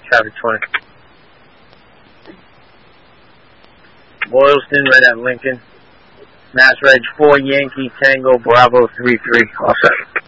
traffic 20. Boylston, right at Lincoln. Mass Reg 4 Yankee Tango Bravo 33. All set.